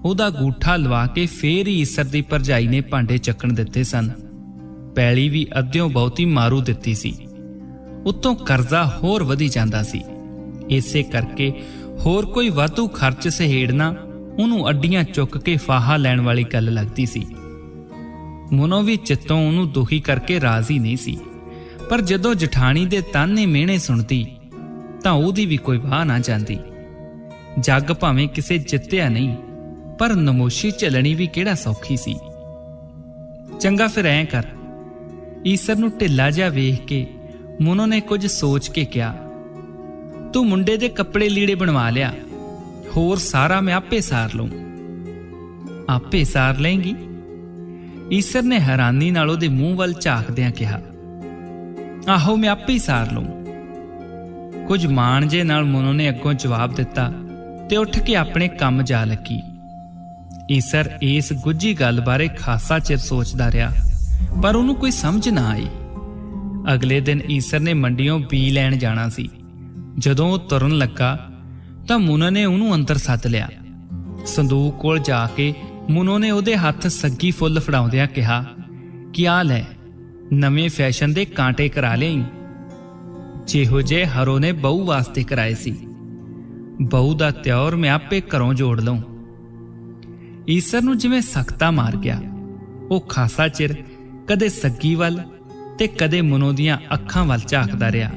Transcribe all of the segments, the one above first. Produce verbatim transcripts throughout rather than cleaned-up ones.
ਉਹਦਾ ਗੂਠਾ ਲਵਾ ਕੇ ਫੇਰ ਹੀ ਈਸਰ ਦੀ ਭਰਜਾਈ ਨੇ ਭਾਂਡੇ ਚੱਕਣ ਦਿੱਤੇ ਸਨ। ਪੈਲੀ ਵੀ ਅੱਧਿਓਂ ਬਹੁਤੀ ਮਾਰੂ ਦਿੱਤੀ ਸੀ, ਉੱਤੋਂ ਕਰਜ਼ਾ ਹੋਰ ਵਧੀ ਜਾਂਦਾ ਸੀ। ਇਸੇ ਕਰਕੇ ਹੋਰ ਕੋਈ ਵਾਧੂ ਖਰਚ ਸਹੇੜਨਾ ਉਹਨੂੰ ਅੱਡੀਆਂ ਚੁੱਕ ਕੇ ਫਾਹਾ ਲੈਣ ਵਾਲੀ ਗੱਲ ਲੱਗਦੀ ਸੀ। ਮਨੋਂ ਵੀ ਚਿੱਤੋਂ ਉਹਨੂੰ ਦੁਖੀ ਕਰਕੇ ਰਾਜ਼ੀ ਨਹੀਂ ਸੀ, ਪਰ ਜਦੋਂ ਜਠਾਣੀ ਦੇ ਤਾਨੇ ਮਿਹਣੇ ਸੁਣਦੀ ਤਾਂ ਉਹਦੀ ਵੀ ਕੋਈ ਵਾਹ ਨਾ ਜਾਂਦੀ। ਜੱਗ ਭਾਵੇਂ ਕਿਸੇ ਜਿੱਤਿਆ ਨਹੀਂ, ਪਰ ਨਮੋਸ਼ੀ ਝੱਲਣੀ ਵੀ ਕਿਹੜਾ ਸੌਖੀ ਸੀ। ਚੰਗਾ ਫਿਰ ਐਂ ਕਰ, ਈਸਰ ਨੂੰ ਢਿੱਲਾ ਜਿਹਾ ਵੇਖ ਕੇ ਮਨੋਂ ਨੇ ਕੁਝ ਸੋਚ ਕੇ ਕਿਹਾ, ਤੂੰ ਮੁੰਡੇ ਦੇ ਕੱਪੜੇ ਲੀੜੇ ਬਣਵਾ ਲਿਆ, ਹੋਰ ਸਾਰਾ ਮੈਂ ਆਪੇ ਸਾਰ ਲਊਂ। ਆਪੇ ਸਾਰ ਲਏਂਗੀ? ਈਸਰ ਨੇ ਹੈਰਾਨੀ ਨਾਲ ਉਹਦੇ ਮੂੰਹ ਵੱਲ ਝਾਕਦਿਆਂ ਕਿਹਾ, ਆਹੋ ਮੈਂ ਆਪੇ ਹੀ ਸਾਰ ਲਊਂ। ਕੁਝ ਮਾਣ ਜੇ ਨਾਲ ਮਨੋਂ ਨੇ ਅੱਗੋਂ ਜਵਾਬ ਦਿੱਤਾ ਤੇ ਉੱਠ ਕੇ ਆਪਣੇ ਕੰਮ ਜਾ ਲੱਗੀ। ਈਸਰ ਇਸ ਗੁੱਝੀ ਗੱਲ ਬਾਰੇ ਖਾਸਾ ਚਿਰ ਸੋਚਦਾ ਰਿਹਾ, ਪਰ ਉਹਨੂੰ ਕੋਈ ਸਮਝ ਨਾ ਆਈ। ਅਗਲੇ ਦਿਨ ਈਸਰ ਨੇ ਮੰਡੀਓਂ ਬੀ ਲੈਣ ਜਾਣਾ ਸੀ। ਜਦੋਂ ਉਹ ਤੁਰਨ ਲੱਗਾ ਤਾਂ ਮਨੋਂ ਨੇ ਉਹਨੂੰ ਅੰਦਰ ਸੱਦ ਲਿਆ। ਸੰਦੂਕ ਕੋਲ ਜਾ ਕੇ ਮਨੋਂ ਨੇ ਉਹਦੇ ਹੱਥ ਸੱਗੀ ਫੁੱਲ ਫੜਾਉਂਦਿਆਂ ਕਿਹਾ ਕਿ ਆ ਲੈ, ਨਵੇਂ ਫੈਸ਼ਨ ਦੇ ਕਾਂਟੇ ਕਰਾ ਲਿਆਈ, ਜਿਹੋ ਜੇ ਹਰੋ ਨੇ ਬਹੂ ਵਾਸਤੇ ਕਰਾਏ ਸੀ। ਬਹੂ ਦਾ ਤਿਉਰ ਮੈਂ ਆਪੇ ਘਰੋਂ ਜੋੜ ਲਊਂ। ਈਸਰ ਨੂੰ ਜਿਵੇਂ ਸਖਤਾ ਮਾਰ ਗਿਆ। ਉਹ ਖਾਸਾ ਚਿਰ ਕਦੇ ਸੱਗੀ ਵੱਲ ਤੇ ਕਦੇ ਮਨੋਂ ਦੀਆਂ ਅੱਖਾਂ ਵੱਲ ਝਾਕਦਾ ਰਿਹਾ।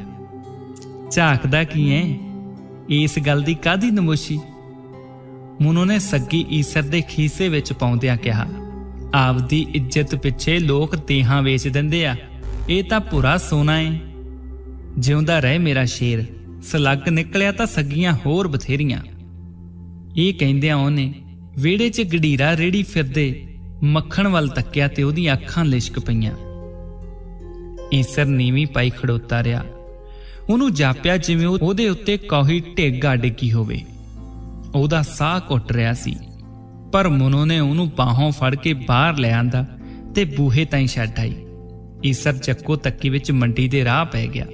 ਝਾਕਦਾ ਕੀ ਐ? ਇਸ ਗੱਲ ਦੀ ਕਾਹਦੀ ਨਮੋਸ਼ੀ? ਮਨੋਂ ਨੇ ਸੱਗੀ ਈਸਰ ਦੇ ਖੀਸੇ ਵਿੱਚ ਪਾਉਂਦਿਆਂ ਕਿਹਾ, ਆਪਦੀ ਇੱਜ਼ਤ ਪਿੱਛੇ ਲੋਕ ਦੇਹਾਂ ਵੇਚ ਦਿੰਦੇ ਆ, ਇਹ ਤਾਂ ਭੁਰਾ ਸੋਨਾ ਏ। ਜਿਉਂਦਾ ਰਹਿ ਮੇਰਾ ਸ਼ੇਰ, ਸਲੱਗ ਨਿਕਲਿਆ ਤਾਂ ਸੱਗੀਆਂ ਹੋਰ ਬਥੇਰੀਆਂ। ਇਹ ਕਹਿੰਦਿਆਂ ਉਹਨੇ ਵਿਹੜੇ 'ਚ ਗੜੀਰਾ ਰੇੜੀ ਫਿਰਦੇ ਮੱਖਣ ਵੱਲ ਤੱਕਿਆ ਤੇ ਉਹਦੀਆਂ ਅੱਖਾਂ ਲਿਸ਼ਕ ਪਈਆਂ। ਈਸਰ ਨੀਵੀਂ ਪਾਈ ਖੜੋਤਾ ਰਿਹਾ। ਉਹਨੂੰ ਜਾਪਿਆ ਜਿਵੇਂ ਉਹਦੇ ਉੱਤੇ ਕੋਈ ਢਿੱਗਾ ਡਿੱਗੀ ਹੋਵੇ। ਉਹਦਾ ਸਾਹ ਘੁੱਟ ਰਿਹਾ ਸੀ, ਪਰ ਮਨੋਂ ਨੇ ਉਹਨੂੰ ਬਾਹੋਂ ਫੜ ਕੇ ਬਾਹਰ ਲੈ ਆਂਦਾ ਤੇ ਬੂਹੇ ਤਾਈਂ ਛੱਡ ਆਈ। ਈਸਰ ਚੱਕੋ ਤੱਕੀ ਵਿੱਚ ਮੰਡੀ ਦੇ ਰਾਹ ਪੈ ਗਿਆ।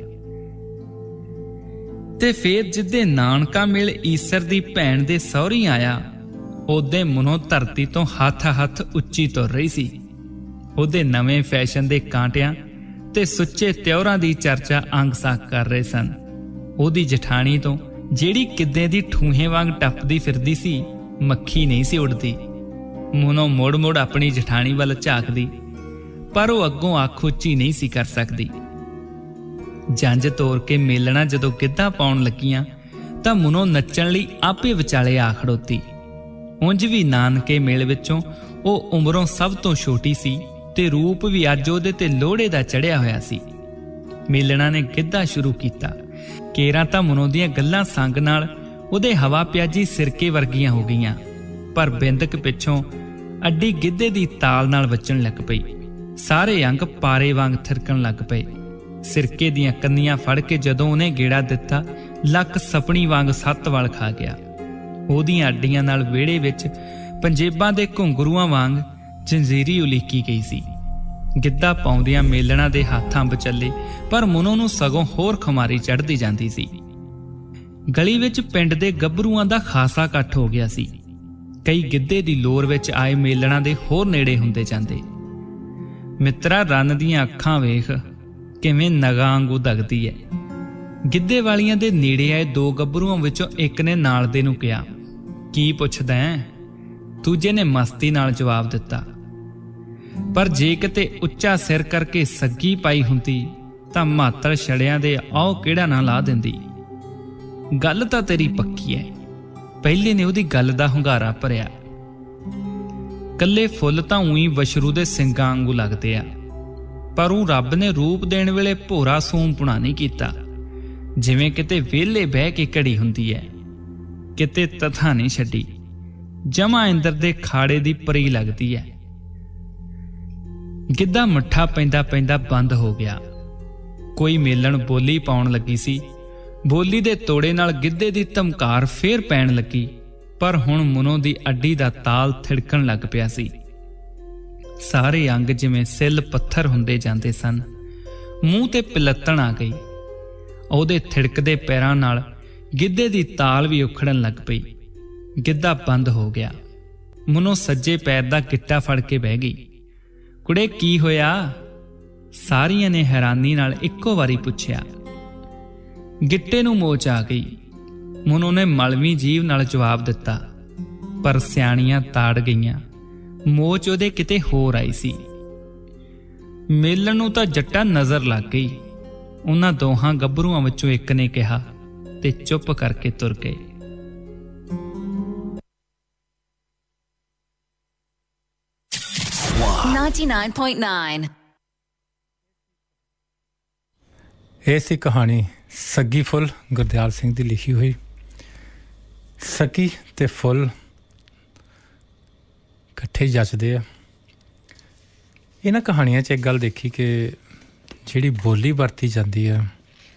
ਤੇ ਫੇਰ ਜਿੱਦੇ ਨਾਨਕਾ ਮਿਲ ਈਸਰ ਦੀ ਭੈਣ ਦੇ ਸਹੁਰੀ ਆਇਆ, ਉਹਦੇ ਮਨੋਂ ਧਰਤੀ ਤੋਂ ਹੱਥ ਹੱਥ ਉੱਚੀ ਤੁਰ ਰਹੀ ਸੀ। ਉਹਦੇ ਨਵੇਂ ਫੈਸ਼ਨ ਦੇ ਕਾਂਟਿਆਂ ਤੇ ਸੁੱਚੇ ਤਿਉਰਾਂ ਦੀ ਚਰਚਾ ਅੰਗ ਸਾਕ ਕਰ ਰਹੇ ਸਨ। ਉਹਦੀ ਜਠਾਣੀ ਤੋਂ ਜਿਹੜੀ ਕਿੱਦੇ ਦੀ ਠੂਹੇ ਵਾਂਗ ਟੱਪਦੀ ਫਿਰਦੀ ਸੀ, ਮੱਖੀ ਨਹੀਂ ਸੀ ਉੱਡਦੀ। ਮਨੋਂ ਮੁੜ ਮੁੜ ਆਪਣੀ ਜਠਾਣੀ ਵੱਲ ਝਾਕਦੀ, ਪਰ ਉਹ ਅੱਗੋਂ ਅੱਖ ਉੱਚੀ ਨਹੀਂ ਸੀ ਕਰ ਸਕਦੀ। ਜੰਝ ਤੋਰ ਕੇ ਮੇਲਣਾ ਜਦੋਂ ਗਿੱਧਾ ਪਾਉਣ ਲੱਗੀਆਂ ਤਾਂ ਮਨੋਂ ਨੱਚਣ ਲਈ ਆਪੇ ਵਿਚਾਲੇ ਆ ਖੜੋਤੀ। ਉਂਝ ਵੀ ਨਾਨਕੇ ਮੇਲ ਵਿੱਚੋਂ ਉਹ ਉਮਰੋਂ ਸਭ ਤੋਂ ਛੋਟੀ ਸੀ ਤੇ ਰੂਪ ਵੀ ਅੱਜ ਉਹਦੇ ਤੇ ਲੋਹੜੇ ਦਾ ਚੜਿਆ ਹੋਇਆ ਸੀ। ਮੇਲਣਾ ਨੇ ਗਿੱਧਾ ਸ਼ੁਰੂ ਕੀਤਾ। ਕੇਰਾਂ ਤਾਂ ਮਨੋਂ ਦੀਆਂ ਗੱਲਾਂ ਸੰਗ ਨਾਲ ਉਹਦੇ ਹਵਾ ਪਿਆਜੀ ਸਿਰਕੇ ਵਰਗੀਆਂ ਹੋ ਗਈਆਂ, ਪਰ ਬਿੰਦਕ ਪਿੱਛੋਂ ਅੱਡੀ ਗਿੱਧੇ ਦੀ ਤਾਲ ਨਾਲ ਵੱਜਣ ਲੱਗ ਪਈ। ਸਾਰੇ ਅੰਗ ਪਾਰੇ ਵਾਂਗ ਥਿਰਕਣ ਲੱਗ ਪਏ। ਸਿਰਕੇ ਦੀਆਂ ਕੰਨੀਆਂ ਫੜ ਕੇ ਜਦੋਂ ਉਹਨੇ ਗੇੜਾ ਦਿੱਤਾ, ਲੱਕ ਸਪਣੀ ਵਾਂਗ ਸੱਤ ਵੱਲ ਖਾ ਗਿਆ। ਉਹਦੀਆਂ ਅੱਡੀਆਂ ਨਾਲ ਵਿਹੜੇ ਵਿੱਚ ਪੰਜੇਬਾਂ ਦੇ ਘੁੰਗਰੂਆਂ ਵਾਂਗ ਜੰਜੀਰੀ ਉਲੀਕੀ ਗਈ ਸੀ। ਗਿੱਧਾ ਪਾਉਂਦਿਆਂ ਮੇਲਣਾ ਦੇ ਹੱਥਾਂ ਵਿਚੱਲੇ, ਪਰ ਮਨੋਂ ਨੂੰ ਸਗੋਂ ਹੋਰ ਖੁਮਾਰੀ ਚੜ੍ਹਦੀ ਜਾਂਦੀ ਸੀ। ਗਲੀ ਵਿੱਚ ਪਿੰਡ ਦੇ ਗੱਭਰੂਆਂ ਦਾ ਖਾਸਾ ਇਕੱਠ ਹੋ ਗਿਆ ਸੀ। ਕਈ ਗਿੱਧੇ ਦੀ ਲੋਰ ਵਿੱਚ ਆਏ ਮੇਲਣਾ ਦੇ ਹੋਰ ਨੇੜੇ ਹੁੰਦੇ ਜਾਂਦੇ। ਮਿੱਤਰਾ, ਰੰਨ ਦੀਆਂ ਅੱਖਾਂ ਵੇਖ ਕਿਵੇਂ ਨਗਾਂ ਵਾਂਗੂ ਦਗਦੀ ਐ। ਗਿੱਧੇ ਵਾਲੀਆਂ ਦੇ ਨੇੜੇ ਆਏ ਦੋ ਗੱਭਰੂਆਂ ਵਿੱਚੋਂ ਇੱਕ ਨੇ ਨਾਲ ਦੇ ਨੂੰ ਕਿਹਾ, ਕੀ ਪੁੱਛਦਾ ਐ? ਦੂਜੇ ਨੇ ਮਸਤੀ ਨਾਲ ਜਵਾਬ ਦਿੱਤਾ, ਪਰ ਜੇ ਕਿਤੇ ਉੱਚਾ ਸਿਰ ਕਰਕੇ ਸੱਗੀ ਪਾਈ ਹੁੰਦੀ ਤਾਂ ਮਾਤਰ ਛੜਿਆਂ ਦੇ ਆਓ ਕਿਹੜਾ ਨਾ ਲਾ ਦਿੰਦੀ। ਗੱਲ ਤਾਂ ਤੇਰੀ ਪੱਕੀ ਐ। ਪਹਿਲੇ ਨੇ ਉਹਦੀ ਗੱਲ ਦਾ ਹੁੰਗਾਰਾ ਭਰਿਆ। ਕੱਲੇ ਫੁੱਲ ਤਾਂ ਉਹੀ ਵਸ਼ਰੂ ਦੇ ਸਿੰਗਾਂ ਵਾਂਗੂ ਲੱਗਦੇ ਆ, ਪਰ ਉਹ ਰੱਬ ਨੇ ਰੂਪ ਦੇਣ ਵੇਲੇ ਭੋਰਾ ਸੂਮਪੁਣਾ ਨਹੀਂ ਕੀਤਾ। ਜਿਵੇਂ ਕਿਤੇ ਵਿਹਲੇ ਬਹਿ ਕੇ ਘੜੀ ਹੁੰਦੀ ਐ, ਕਿਤੇ ਤਥਾ ਨਹੀਂ ਛੱਡੀ। ਜਮਾ ਇੰਦਰ ਦੇ ਖਾੜੇ ਦੀ ਪਰੀ ਲੱਗਦੀ ਐ। ਗਿੱਧਾ ਮੱਠਾ ਪੈਂਦਾ ਪੈਂਦਾ ਬੰਦ ਹੋ ਗਿਆ। ਕੋਈ ਮੇਲਣ ਬੋਲੀ ਪਾਉਣ ਲੱਗੀ ਸੀ। ਬੋਲੀ ਦੇ ਤੋੜੇ ਨਾਲ ਗਿੱਧੇ ਦੀ ਧਮਕਾਰ ਫੇਰ ਪੈਣ ਲੱਗੀ, ਪਰ ਹੁਣ ਮਨੋਂ ਦੀ ਅੱਡੀ ਦਾ ਤਾਲ ਥਿੜਕਣ ਲੱਗ ਪਿਆ ਸੀ। ਸਾਰੇ ਅੰਗ ਜਿਵੇਂ ਸਿੱਲ ਪੱਥਰ ਹੁੰਦੇ ਜਾਂਦੇ ਸਨ। ਮੂੰਹ ਤੇ ਪਿਲੱਤਣ ਆ ਗਈ। ਉਹਦੇ ਥਿੜਕਦੇ ਪੈਰਾਂ ਨਾਲ ਗਿੱਧੇ ਦੀ ਤਾਲ ਵੀ ਉਖੜਨ ਲੱਗ ਪਈ। ਗਿੱਧਾ ਬੰਦ ਹੋ ਗਿਆ। ਮਨੋਂ ਸੱਜੇ ਪੈਰ ਦਾ ਗਿੱਟਾ ਫੜ ਕੇ ਬਹਿ ਗਈ। ਕੁੜੇ ਕੀ ਹੋਇਆ? ਸਾਰੀਆਂ ਨੇ ਹੈਰਾਨੀ ਨਾਲ ਇੱਕੋ ਵਾਰੀ ਪੁੱਛਿਆ। ਗਿੱਟੇ ਨੂੰ ਮੋਚ ਆ ਗਈ। ਮਨੋਂ ਨੇ ਮਲਵੀਂ ਜੀਭ ਨਾਲ ਜਵਾਬ ਦਿੱਤਾ, ਪਰ ਸਿਆਣੀਆਂ ਤਾੜ ਗਈਆਂ। ਮੋਚ ਉਹਦੇ ਕਿਤੇ ਹੋਰ ਆਈ ਸੀ। ਮੇਲਣ ਨੂੰ ਤਾਂ ਜੱਟਾ ਨਜ਼ਰ ਲੱਗ ਗਈ। ਉਹਨਾਂ ਦੋਹਾਂ ਗੱਭਰੂਆਂ ਵਿੱਚੋਂ ਇੱਕ ਨੇ ਕਿਹਾ ਤੇ ਚੁੱਪ ਕਰਕੇ ਤੁਰ ਗਏ। ninety-nine point nine ਇਹ ਸੀ ਕਹਾਣੀ ਸੱਗੀ ਫੁੱਲ, ਗੁਰਦਿਆਲ ਸਿੰਘ ਦੀ ਲਿਖੀ ਹੋਈ। ਸੱਗੀ ਤੇ ਫੁੱਲ ਇਕੱਠੇ ਜੱਚਦੇ ਆ। ਇਹਨਾਂ ਕਹਾਣੀਆਂ 'ਚ ਇੱਕ ਗੱਲ ਦੇਖੀ ਕਿ ਜਿਹੜੀ ਬੋਲੀ ਵਰਤੀ ਜਾਂਦੀ ਆ,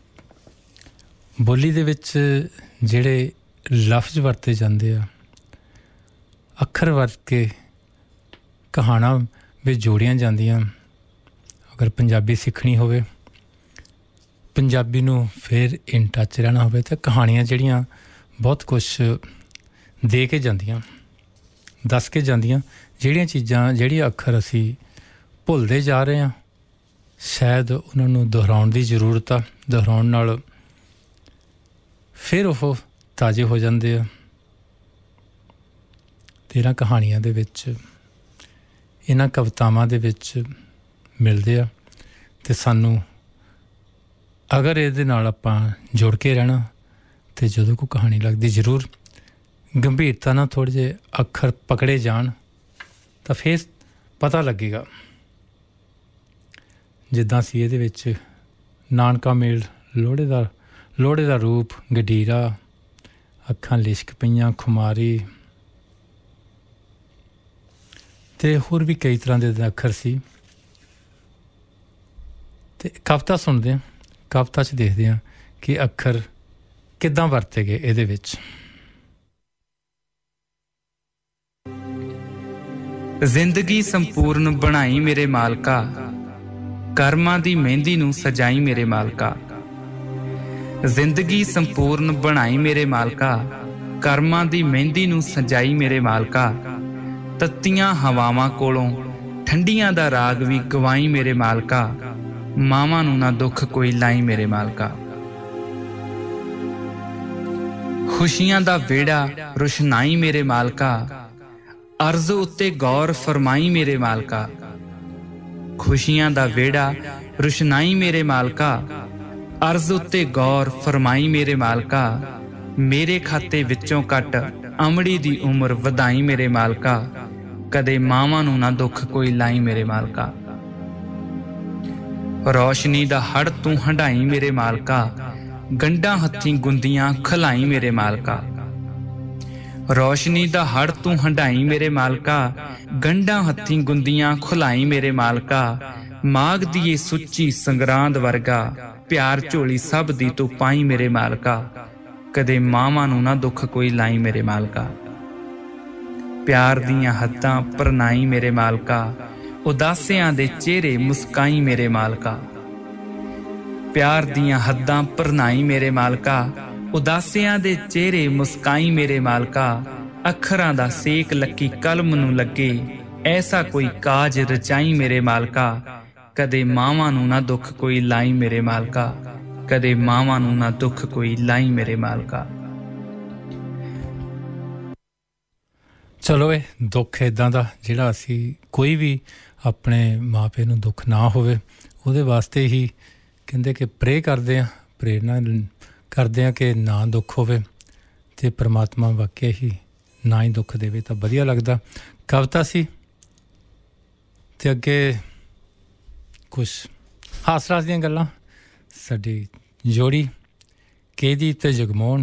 ਬੋਲੀ ਦੇ ਵਿੱਚ ਜਿਹੜੇ ਲਫ਼ਜ਼ ਵਰਤੇ ਜਾਂਦੇ ਆ, ਅੱਖਰ ਵਰਤ ਕੇ ਕਹਾਣਾਂ ਵਿੱਚ ਜੋੜੀਆਂ ਜਾਂਦੀਆਂ। ਅਗਰ ਪੰਜਾਬੀ ਸਿੱਖਣੀ ਹੋਵੇ, ਪੰਜਾਬੀ ਨੂੰ ਫਿਰ ਇਨ ਟੱਚ ਰਹਿਣਾ ਹੋਵੇ ਤਾਂ ਕਹਾਣੀਆਂ ਜਿਹੜੀਆਂ ਬਹੁਤ ਕੁਛ ਦੇ ਕੇ ਜਾਂਦੀਆਂ, ਦੱਸ ਕੇ ਜਾਂਦੀਆਂ। ਜਿਹੜੀਆਂ ਚੀਜ਼ਾਂ, ਜਿਹੜੀਆਂ ਅੱਖਰ ਅਸੀਂ ਭੁੱਲਦੇ ਜਾ ਰਹੇ ਹਾਂ, ਸ਼ਾਇਦ ਉਹਨਾਂ ਨੂੰ ਦੁਹਰਾਉਣ ਦੀ ਜ਼ਰੂਰਤ ਆ। ਦੁਹਰਾਉਣ ਨਾਲ ਫਿਰ ਉਹ ਤਾਜ਼ੇ ਹੋ ਜਾਂਦੇ ਆ। ਤੇ ਇਹਨਾਂ ਕਹਾਣੀਆਂ ਦੇ ਵਿੱਚ, ਇਹਨਾਂ ਕਵਿਤਾਵਾਂ ਦੇ ਵਿੱਚ ਮਿਲਦੇ ਆ। ਅਤੇ ਸਾਨੂੰ ਅਗਰ ਇਹਦੇ ਨਾਲ ਆਪਾਂ ਜੁੜ ਕੇ ਰਹਿਣਾ ਅਤੇ ਜਦੋਂ ਕੋਈ ਕਹਾਣੀ ਲੱਗਦੀ, ਜ਼ਰੂਰ ਗੰਭੀਰਤਾ ਨਾਲ ਥੋੜ੍ਹੇ ਜਿਹੇ ਅੱਖਰ ਪਕੜੇ ਜਾਣ ਤਾਂ ਫਿਰ ਪਤਾ ਲੱਗੇਗਾ। ਜਿੱਦਾਂ ਸੀ ਇਹਦੇ ਵਿੱਚ ਨਾਨਕਾ ਮੇਲ, ਲੋਹੜੇ ਦਾ ਲੋਹੜੇ ਦਾ ਰੂਪ, ਗਡੀਰਾ, ਅੱਖਾਂ ਲਿਸ਼ਕ ਪਈਆਂ, ਖੁਮਾਰੀ, ਅਤੇ ਹੋਰ ਵੀ ਕਈ ਤਰ੍ਹਾਂ ਦੇ ਅੱਖਰ ਸੀ। ਅਤੇ ਕਵਿਤਾ ਸੁਣਦੇ ਹਾਂ, ਕਵਿਤਾ 'ਚ ਦੇਖਦੇ ਹਾਂ ਕਿ ਅੱਖਰ ਕਿੱਦਾਂ ਵਰਤੇ ਗਏ ਇਹਦੇ ਵਿੱਚ। ਜ਼ਿੰਦਗੀ ਸੰਪੂਰਨ ਬਣਾਈ ਮੇਰੇ ਮਾਲਕਾ, ਕਰਮਾਂ ਦੀ ਮਹਿੰਦੀ ਨੂੰ ਸਜਾਈ ਮੇਰੇ ਮਾਲਕਾ। ਜ਼ਿੰਦਗੀ ਸੰਪੂਰਨ ਬਣਾਈ ਮੇਰੇ ਮਾਲਕਾ, ਕਰਮਾਂ ਦੀ ਮਹਿੰਦੀ ਨੂੰ ਸਜਾਈ ਮੇਰੇ ਮਾਲਕਾ। ਤੱਤੀਆਂ ਹਵਾਵਾਂ ਕੋਲੋਂ ਠੰਡੀਆਂ ਦਾ ਰਾਗ ਵੀ ਗਵਾਈ ਮੇਰੇ ਮਾਲਕਾ। ਮਾਵਾਂ ਨੂੰ ਨਾ ਦੁੱਖ ਕੋਈ ਲਾਈ ਮੇਰੇ ਮਾਲਕਾ। ਖੁਸ਼ੀਆਂ ਦਾ ਵਿਹੜਾ ਰੁਸ਼ਨਾਈ ਮੇਰੇ ਮਾਲਕਾ, ਅਰਜ਼ ਉੱਤੇ ਗੌਰ ਫਰਮਾਈ ਮੇਰੇ ਮਾਲਕਾ। ਖੁਸ਼ੀਆਂ ਦਾ ਵਿਹੜਾ ਰੁਸ਼ਨਾਈ ਮੇਰੇ ਮਾਲਕਾ, ਅਰਜ਼ ਉੱਤੇ ਗੌਰ ਫਰਮਾਈ ਮੇਰੇ ਮਾਲਕਾ। ਮੇਰੇ ਖਾਤੇ ਵਿੱਚੋਂ ਕੱਟ ਅਮੜੀ ਦੀ ਉਮਰ ਵਧਾਈ ਮੇਰੇ ਮਾਲਕਾ। ਕਦੇ ਮਾਵਾਂ ਨੂੰ ਨਾ ਦੁੱਖ ਕੋਈ ਲਾਈ ਮੇਰੇ ਮਾਲਕਾ। ਰੌਸ਼ਨੀ ਦਾ ਹੜ ਤੂੰ ਹੰਢਾਈ ਮੇਰੇ ਮਾਲਕਾ, ਗੰਢਾਂ ਹੱਥੀਂ ਗੁੰਦੀਆਂ ਖਲਾਈ ਮੇਰੇ ਮਾਲਕਾ। ਰੌਸ਼ਨੀ ਦਾ ਹੜ ਤੂੰ ਹੰਢਾਈ ਮੇਰੇ ਮਾਲਕਾ, ਗੰਢਾਂ ਹੱਥੀਂ ਗੁੰਦੀਆਂ ਖੁਲਾਈ ਮੇਰੇ ਮਾਲਕਾ। ਮਾਘ ਦੀ ਏ ਸੁੱਚੀ ਸੰਗਰਾਂਦ ਵਰਗਾ, ਪਿਆਰ ਝੋਲੀ ਸਭ ਦੀ ਤੂੰ ਪਾਈ ਮੇਰੇ ਮਾਲਕਾ। ਕਦੇ ਮਾਵਾਂ ਨੂੰ ਨਾ ਦੁੱਖ ਕੋਈ ਲਾਈ ਮੇਰੇ ਮਾਲਕਾ। ਪਿਆਰ ਦੀਆਂ ਹੱਦਾਂ ਪਰਨਾਈ ਮੇਰੇ ਮਾਲਕਾ, ਉਦਾਸਿਆਂ ਦੇ ਚਿਹਰੇ ਮੁਸਕਾਈ ਮੇਰੇ ਮਾਲਕਾ। ਪਿਆਰ ਦੀਆਂ ਹੱਦਾਂ ਪਰਨਾਈ ਮੇਰੇ ਮਾਲਕਾ, ਉਦਾਸਿਆਂ ਦੇ ਚਿਹਰੇ ਮੁਸਕਾਈ ਮੇਰੇ ਮਾਲਕਾ। ਅੱਖਰਾਂ ਦਾ ਸੇਕ ਲੱਕੀ ਕਲਮ ਨੂੰ ਲੱਗੇ, ਐਸਾ ਕੋਈ ਕਾਜ ਰਚਾਈ ਮੇਰੇ ਮਾਲਕਾ। ਕਦੇ ਮਾਵਾਂ ਨੂੰ ਨਾ ਦੁੱਖ ਕੋਈ ਲਾਈ ਮੇਰੇ ਮਾਲਕਾ। ਕਦੇ ਮਾਵਾਂ ਨੂੰ ਨਾ ਦੁੱਖ ਕੋਈ ਲਾਈ ਮੇਰੇ ਮਾਲਕਾ। ਚਲੋ, ਇਹ ਦੁੱਖ ਇੱਦਾਂ ਦਾ ਜਿਹੜਾ ਅਸੀਂ ਕੋਈ ਵੀ ਆਪਣੇ ਮਾਂ ਪਿਓ ਨੂੰ ਦੁੱਖ ਨਾ ਹੋਵੇ, ਉਹਦੇ ਵਾਸਤੇ ਹੀ ਕਹਿੰਦੇ ਕਿ ਪ੍ਰੇ ਕਰਦੇ ਹਾਂ, ਪ੍ਰੇਰਨਾ ਕਰਦੇ ਹਾਂ ਕਿ ਨਾ ਦੁੱਖ ਹੋਵੇ, ਅਤੇ ਪਰਮਾਤਮਾ ਵਾਕਿਆ ਹੀ ਨਾ ਹੀ ਦੁੱਖ ਦੇਵੇ ਤਾਂ ਵਧੀਆ ਲੱਗਦਾ। ਕਵਿਤਾ ਸੀ ਅਤੇ ਅੱਗੇ ਕੁਛ ਹਾਸ ਰਾਸ ਦੀਆਂ ਗੱਲਾਂ। ਸਾਡੀ ਜੋੜੀ ਕੇਦੀ ਅਤੇ ਜਗਮੋਹਨ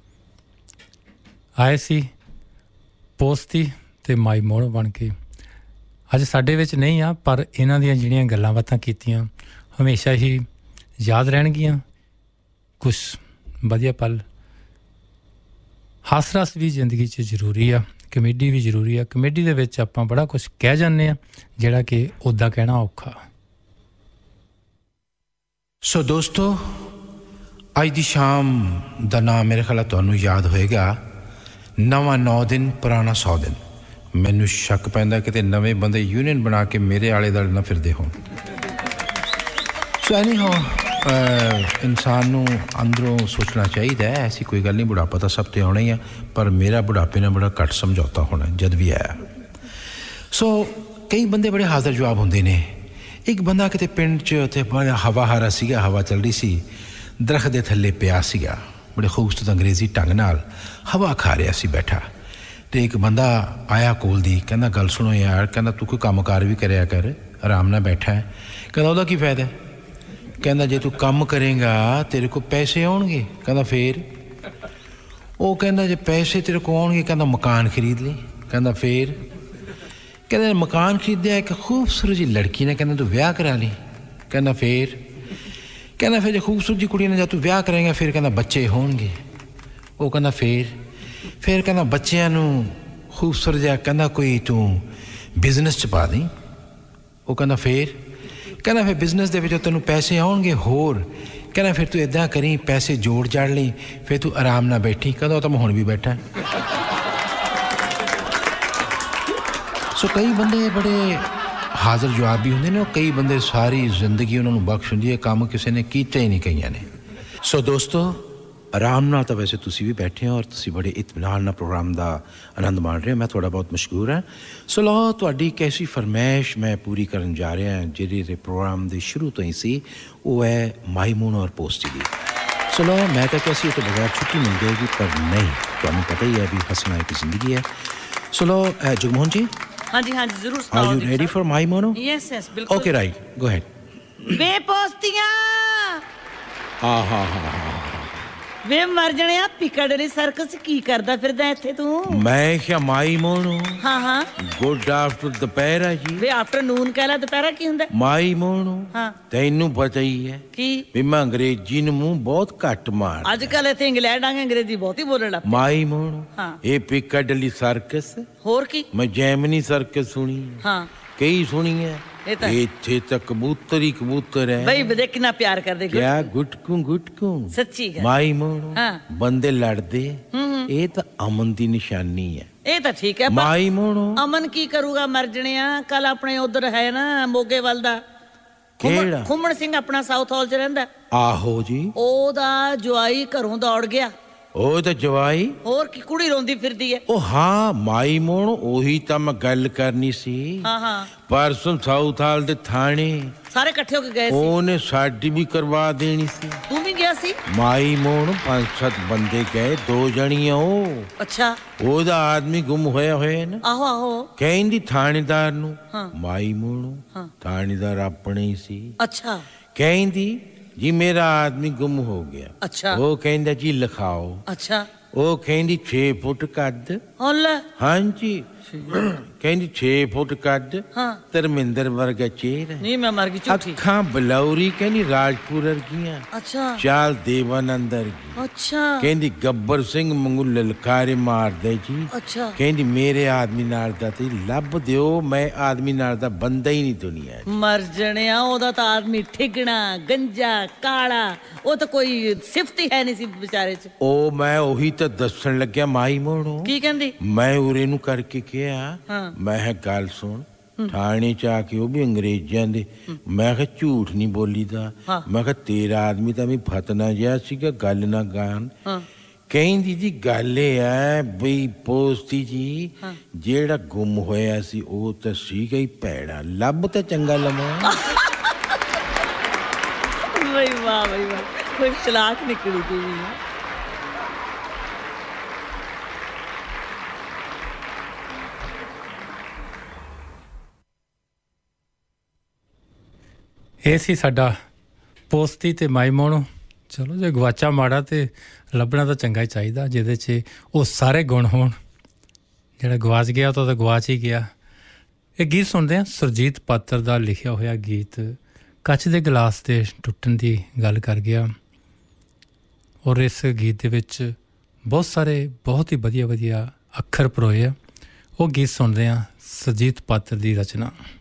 ਆਏ ਸੀ, ਪੋਸਤੀ ਅਤੇ ਮਾਈ ਮੋਹਣ ਬਣ ਕੇ। ਅੱਜ ਸਾਡੇ ਵਿੱਚ ਨਹੀਂ ਆ, ਪਰ ਇਹਨਾਂ ਦੀਆਂ ਜਿਹੜੀਆਂ ਗੱਲਾਂ ਬਾਤਾਂ ਕੀਤੀਆਂ ਹਮੇਸ਼ਾ ਹੀ ਯਾਦ ਰਹਿਣਗੀਆਂ। ਕੁਛ ਵਧੀਆ ਪਲ, ਹਾਸ ਰਸ ਵੀ ਜ਼ਿੰਦਗੀ 'ਚ ਜ਼ਰੂਰੀ ਆ, ਕਮੇਡੀ ਵੀ ਜ਼ਰੂਰੀ ਆ। ਕਮੇਡੀ ਦੇ ਵਿੱਚ ਆਪਾਂ ਬੜਾ ਕੁਛ ਕਹਿ ਜਾਂਦੇ ਹਾਂ ਜਿਹੜਾ ਕਿ ਉੱਦਾਂ ਕਹਿਣਾ ਔਖਾ। ਸੋ ਦੋਸਤੋ, ਅੱਜ ਦੀ ਸ਼ਾਮ ਦਾ ਨਾਮ ਮੇਰੇ ਖਿਆਲ ਤੁਹਾਨੂੰ ਯਾਦ ਹੋਏਗਾ, ਨਵਾਂ ਨੌ ਦਿਨ ਪੁਰਾਣਾ ਸੌ ਦਿਨ। ਮੈਨੂੰ ਸ਼ੱਕ ਪੈਂਦਾ ਕਿਤੇ ਨਵੇਂ ਬੰਦੇ ਯੂਨੀਅਨ ਬਣਾ ਕੇ ਮੇਰੇ ਆਲੇ ਦੁਆਲੇ ਨਾ ਫਿਰਦੇ ਹੋਣ। ਸੋ ਐਨੀਹਾਉ ਇਨਸਾਨ ਨੂੰ ਅੰਦਰੋਂ ਸੋਚਣਾ ਚਾਹੀਦਾ, ਐਸੀ ਕੋਈ ਗੱਲ ਨਹੀਂ, ਬੁਢਾਪਾ ਤਾਂ ਸਭ 'ਤੇ ਆਉਣਾ ਹੀ ਆ, ਪਰ ਮੇਰਾ ਬੁਢਾਪੇ ਨਾਲ ਬੜਾ ਘੱਟ ਸਮਝੌਤਾ ਹੋਣਾ ਜਦ ਵੀ ਆਇਆ। ਸੋ ਕਈ ਬੰਦੇ ਬੜੇ ਹਾਜ਼ਰ ਜਵਾਬ ਹੁੰਦੇ ਨੇ। ਇੱਕ ਬੰਦਾ ਕਿਤੇ ਪਿੰਡ 'ਚ ਉੱਥੇ ਬੜਾ ਹਵਾ ਹਾਰਾ ਸੀਗਾ, ਹਵਾ ਚੱਲ ਰਹੀ ਸੀ, ਦਰਖਤ ਦੇ ਥੱਲੇ ਪਿਆ ਸੀਗਾ, ਬੜੇ ਖੂਬਸੂਰਤ ਅੰਗਰੇਜ਼ੀ ਢੰਗ ਨਾਲ ਹਵਾ ਖਾ ਰਿਹਾ ਸੀ ਬੈਠਾ। ਅਤੇ ਇੱਕ ਬੰਦਾ ਆਇਆ ਕੋਲ ਦੀ, ਕਹਿੰਦਾ ਗੱਲ ਸੁਣੋ ਯਾਰ, ਕਹਿੰਦਾ ਤੂੰ ਕੋਈ ਕੰਮ ਕਾਰ ਵੀ ਕਰਿਆ ਕਰ, ਆਰਾਮ ਨਾਲ ਬੈਠਾ ਹੈ। ਕਹਿੰਦਾ ਉਹਦਾ ਕੀ ਫਾਇਦਾ? ਕਹਿੰਦਾ ਜੇ ਤੂੰ ਕੰਮ ਕਰੇਗਾ ਤੇਰੇ ਕੋਲ ਪੈਸੇ ਆਉਣਗੇ। ਕਹਿੰਦਾ ਫੇਰ? ਉਹ ਕਹਿੰਦਾ ਜੇ ਪੈਸੇ ਤੇਰੇ ਕੋਲ ਆਉਣਗੇ, ਕਹਿੰਦਾ ਮਕਾਨ ਖਰੀਦ ਲਈ। ਕਹਿੰਦਾ ਫੇਰ? ਕਹਿੰਦਾ ਮਕਾਨ ਖਰੀਦਿਆ ਇੱਕ ਖੂਬਸੂਰਤ ਜਿਹੀ ਲੜਕੀ ਨੇ, ਕਹਿੰਦਾ ਤੂੰ ਵਿਆਹ ਕਰਾ ਲਈ। ਕਹਿੰਦਾ ਫੇਰ? ਕਹਿੰਦਾ ਫਿਰ ਜੇ ਖੂਬਸੂਰਤ ਜਿਹੀ ਕੁੜੀ ਨੇ ਜਦ ਤੂੰ ਵਿਆਹ ਕਰੇਗਾ ਫਿਰ ਕਹਿੰਦਾ ਬੱਚੇ ਹੋਣਗੇ। ਉਹ ਕਹਿੰਦਾ ਫੇਰ? ਫਿਰ ਕਹਿੰਦਾ ਬੱਚਿਆਂ ਨੂੰ ਖੂਬਸੂਰਤ ਜਿਹਾ ਕਹਿੰਦਾ ਕੋਈ ਤੂੰ ਬਿਜ਼ਨਸ 'ਚ ਪਾ ਦੇਂ। ਉਹ ਕਹਿੰਦਾ ਫੇਰ? ਕਹਿੰਦਾ ਫਿਰ ਬਿਜ਼ਨਸ ਦੇ ਵਿੱਚੋਂ ਤੈਨੂੰ ਪੈਸੇ ਆਉਣਗੇ ਹੋਰ। ਕਹਿੰਦਾ ਫਿਰ ਤੂੰ ਇੱਦਾਂ ਕਰੀ, ਪੈਸੇ ਜੋੜ ਜਾੜ ਲਈ, ਫਿਰ ਤੂੰ ਆਰਾਮ ਨਾਲ ਬੈਠੀ। ਕਹਿੰਦਾ ਉਹ ਤਾਂ ਮੈਂ ਹੁਣ ਵੀ ਬੈਠਾ। ਸੋ ਕਈ ਬੰਦੇ ਬੜੇ ਹਾਜ਼ਰ ਜਵਾਬ ਵੀ ਹੁੰਦੇ ਨੇ, ਉਹ ਕਈ ਬੰਦੇ ਸਾਰੀ ਜ਼ਿੰਦਗੀ ਉਹਨਾਂ ਨੂੰ ਬਖਸ਼ ਹੁੰਦੀ ਹੈ, ਕੰਮ ਕਿਸੇ ਨੇ ਕੀਤਾ ਹੀ ਨਹੀਂ ਕਈਆਂ ਨੇ। ਸੋ ਦੋਸਤੋ ਆਰਾਮ ਨਾਲ ਤਾਂ ਵੈਸੇ ਤੁਸੀਂ ਵੀ ਬੈਠੇ ਹੋ ਔਰ ਤੁਸੀਂ ਬੜੇ ਇਤਮਾਨ ਨਾਲ ਪ੍ਰੋਗਰਾਮ ਦਾ ਆਨੰਦ ਮਾਣ ਰਹੇ ਹੋ। ਮੈਂ ਤੁਹਾਡਾ ਬਹੁਤ ਮਸ਼ਕੂਰ ਹਾਂ। ਸੋ ਲਓ ਤੁਹਾਡੀ ਇੱਕ ਐਸੀ ਫਰਮਾਇਸ਼ ਮੈਂ ਪੂਰੀ ਕਰਨ ਜਾ ਰਿਹਾ ਜਿਹੜੀ ਪ੍ਰੋਗਰਾਮ ਦੇ ਸ਼ੁਰੂ ਤੋਂ ਹੀ ਸੀ, ਉਹ ਹੈ ਮਾਈਮੂਨ ਔਰ ਪੋਸਟੀ ਦੀ। ਸੋ ਲਓ ਮੈਂ ਤਾਂ ਕੈਸੀ ਤੋਂ ਬਗੈਰ ਛੁੱਟੀ ਮਿਲ ਜਾਏਗੀ, ਪਰ ਨਹੀਂ, ਤੁਹਾਨੂੰ ਪਤਾ ਹੀ ਹੈ ਵੀ ਹੱਸਣਾ ਇੱਕ ਜ਼ਿੰਦਗੀ ਹੈ। ਸੋ ਲਓ ਜਗਮੋਹਨ ਜੀ। ਹਾਂਜੀ ਹਾਂਜੀ ਜ਼ਰੂਰ ਸੁਣਾਓ। Are you ready for my mono? Yes yes ਬਿਲਕੁਲ। ਓਕੇ ਰਾਈਟ, ਗੋ ਅहेड। ਵੇ ਪੋਸਟੀਆਂ ਆ ਹਾ ਹਾ ਵੇ ਮਰ ਜਣਿਆ, ਪਿਕਾਡੇਰੀ ਸਰਕਸ ਕੀ ਕਰਦਾ ਫਿਰਦਾ ਇੱਥੇ ਤੂੰ? ਮੈਂ ਕਿਹਾ ਮਾਈ ਮੋਨੋ। ਹਾਂ ਹਾਂ ਗੁੱਡ ਆਫਟਰ ਦੁਪਹਿਰਾ ਜੀ। ਵੇ ਆਫਟਰਨੂਨ ਕਹਿ ਲੈ, ਦੁਪਹਿਰਾ ਕੀ ਹੁੰਦਾ? ਮਾਈ ਮੋਨੋ ਹਾਂ ਤੈਨੂੰ ਪਤਾ ਹੀ ਹੈ ਕੀ ਵੀ ਮੈਂ ਅੰਗਰੇਜ਼ੀ ਨੂੰ ਮੂੰਹ ਬਹੁਤ ਘੱਟ ਮਾਰ। ਅੱਜ ਕੱਲ ਇੱਥੇ ਇੰਗਲੈਂਡ ਆ ਕੇ ਅੰਗਰੇਜ਼ੀ ਬਹੁਤੀ ਬੋਲਣ ਲੱਗ ਪਈ। ਮਾਈ ਮੋਨੋ ਹਾਂ ਇਹ ਪਿਕਾਡੇਰੀ ਸਰਕਸ ਹੋਰ ਕੀ? ਮੈਂ ਜੈਮਨੀ ਸਰਕਸ ਸੁਣੀ। ਹਾਂ ਕਈ ਸੁਣੀ ਹੈ। ਇੱਥੇ ਤਾਂ ਕਬੂਤਰ ਹੀ ਕਬੂਤਰ ਹੈ ਬਈ, ਦੇਖ ਕਿੰਨਾ ਪਿਆਰ ਕਰਦੇ। ਕਿਆ ਗੁਟਕੂ ਗੁਟਕੂ ਸੱਚੀ ਗੱਲ। ਮਾਈ ਮੋਨੋ ਬੰਦੇ ਲੜਦੇ, ਇਹ ਤਾਂ ਅਮਨ ਦੀ ਨਿਸ਼ਾਨੀ ਹੈ। ਇਹ ਤਾਂ ਠੀਕ ਹੈ ਮਾਈ ਮੋਨੋ। ਅਮਨ ਕੀ ਕਰੂਗਾ ਮਰ ਜਣਿਆ? ਕੱਲ ਆਪਣੇ ਉਧਰ ਹੈ ਨਾ ਮੋਗੇ ਵੱਲ ਦਾ ਕਿਹੜਾ ਖੁੰਮਣ ਸਿੰਘ ਆਪਣਾ ਸਾਊਥ ਹਾਲ ਚ ਰਹਿੰਦਾ। ਆਹੋ ਜੀ। ਉਹਦਾ ਜਵਾਈ ਘਰੋਂ ਦੌੜ ਗਿਆ। ਉਹ ਤਾਂ ਜਵਾਈ ਹੋਰ ਕੀ, ਕੁੜੀ ਰੋਂਦੀ ਫਿਰਦੀ ਹੈ। ਉਹ ਹਾਂ ਮਾਈ ਮੋਣ, ਉਹੀ ਤਾਂ ਮੈਂ ਗੱਲ ਕਰਨੀ ਸੀ। ਹਾਂ ਹਾਂ ਪਰਸੋਂ ਸਾਊਥ ਹਾਲ ਦੇ ਥਾਣੇ ਸਾਰੇ ਇਕੱਠੇ ਹੋ ਕੇ ਗਏ ਸੀ। ਉਹਨੇ ਸਾਡੀ ਵੀ ਕਰਵਾ ਦੇਣੀ ਸੀ। ਤੂੰ ਵੀ ਗਿਆ ਸੀ? ਮਾਈ ਮੋਣ ਪੰਜ ਸੱਤ ਬੰਦੇ ਗਏ, ਦੋ ਜਣੀਆਂ ਉਹ। ਅੱਛਾ ਉਹਦਾ ਆਦਮੀ ਗੁੰਮ ਹੋਇਆ ਹੋਇਆ ਨਾ। ਆਹੋ ਆਹੋ ਕਹਿੰਦੀ ਥਾਣੇਦਾਰ ਨੂੰ। ਮਾਈ ਮੋਣ ਥਾਣੇਦਾਰ ਆਪਣੇ ਹੀ ਸੀ। ਅੱਛਾ ਕਹਿੰਦੀ ਜੀ ਮੇਰਾ ਆਦਮੀ ਗੁੰਮ ਹੋ ਗਿਆ। ਅੱਛਾ ਉਹ ਕਹਿੰਦਾ ਜੀ ਲਿਖਾਓ। ਅੱਛਾ ਉਹ ਕਹਿੰਦੀ ਛੇ ਫੁੱਟ ਕੱਦ। ਹਾਂਜੀ ਕਹਿੰਦੀ ਛੇ ਫੁੱਟ ਕੱਦ, ਧਰਮਿੰਦਰ ਵਰਗਾ ਚਿਹਰਾ। ਨਹੀਂ ਮੈਂ ਮਰ ਗਈ ਝੂਠੀ। ਅੱਖਾਂ ਬਲੌਰੀ ਕਹਿੰਦੀ ਰਾਜਪੁਰ ਵਰਗੀਆਂ। ਅੱਛਾ ਚਾਲ ਦੇਵਾਨੰਦ ਵਰਗੀ। ਅੱਛਾ ਕਹਿੰਦੀ ਗੱਬਰ ਸਿੰਘ ਵਾਂਗੂ ਲਲਕਾਰੇ ਮਾਰਦੇ ਜੀ। ਅੱਛਾ ਕਹਿੰਦੀ ਮੇਰੇ ਆਦਮੀ ਨਾਲ ਦਾ ਤੇ ਲੱਭ ਦਿਓ, ਮੈਂ ਆਦਮੀ ਨਾਲ ਦਾ ਬੰਦਾ ਹੀ ਨਹੀਂ ਦੁਨੀਆ। ਮਰ ਜਣਿਆ, ਉਹਦਾ ਤਾਂ ਆਦਮੀ ਠਿਗਣਾ ਗੰਜਾ ਕਾਲਾ, ਉਹ ਤਾਂ ਕੋਈ ਸਿਫਤ ਹੀ ਹੈ ਨਹੀਂ ਸੀ ਵਿਚਾਰੇ ਚ। ਉਹ ਮੈਂ ਉਹੀ ਤਾਂ ਦੱਸਣ ਲੱਗਿਆ ਮਾਈ ਮੋਣੋ। ਕੀ ਕਹਿੰਦੀ? ਮੈਂ ਉਰੇ ਨੂੰ ਕਰਕੇ ਕਿਹਾ ਮੈਂ ਕਿਹਾ ਗੱਲ ਸੁਣ, ਥਾਣੇ ਚ ਆ ਕੇ ਉਹ ਵੀ ਅੰਗਰੇਜ਼ਾਂ ਦੇ। ਮੈਂ ਕਿਹਾ ਝੂਠ ਨਹੀਂ ਬੋਲੀਦਾ। ਮੈਂ ਕਿਹਾ ਤੇਰਾ ਆਦਮੀ ਤਾਂ ਵੀ ਫਤਨਾ ਜਿਹਾ ਸੀਗਾ, ਗੱਲ ਨਾ ਗਾਣ। ਕਹਿੰਦੀ ਜੀ ਗੱਲ ਇਹ ਹੈ ਬਈ ਪੋਸਤੀ ਜੀ ਜਿਹੜਾ ਗੁੰਮ ਹੋਇਆ ਸੀ ਉਹ ਤਾਂ ਸੀਗਾ ਹੀ ਭੈੜਾ, ਲੱਭ ਤਾਂ ਚੰਗਾ ਲਵਾਂ। ਬਈ ਵਾਹ ਬਈ ਵਾਹ, ਕੋਈ ਚਲਾਕ ਨਿਕਲੀ ਤੀ। ਇਹ ਸੀ ਸਾਡਾ ਪੋਸਤੀ ਤੇ ਮਾਈ ਮੋਣੋ। ਚਲੋ ਜੇ ਗਵਾਚਾ ਮਾੜਾ ਤੇ ਲੱਭਣਾ ਤਾਂ ਚੰਗਾ ਹੀ ਚਾਹੀਦਾ, ਜਿਹਦੇ 'ਚ ਉਹ ਸਾਰੇ ਗੁਣ ਹੋਣ। ਜਿਹੜਾ ਗਵਾਚ ਗਿਆ ਤਾਂ ਤਾਂ ਗਵਾਚ ਹੀ ਗਿਆ। ਇਹ ਗੀਤ ਸੁਣਦੇ ਹਾਂ, ਸੁਰਜੀਤ ਪਾਤਰ ਦਾ ਲਿਖਿਆ ਹੋਇਆ ਗੀਤ ਕੱਚ ਦੇ ਗਲਾਸ ਦੇ ਟੁੱਟਣ ਦੀ ਗੱਲ ਕਰ ਗਿਆ। ਔਰ ਇਸ ਗੀਤ ਦੇ ਵਿੱਚ ਬਹੁਤ ਸਾਰੇ ਬਹੁਤ ਹੀ ਵਧੀਆ ਵਧੀਆ ਅੱਖਰ ਪਰੋਏ ਆ। ਉਹ ਗੀਤ ਸੁਣਦੇ ਹਾਂ, ਸੁਰਜੀਤ ਪਾਤਰ ਦੀ ਰਚਨਾ।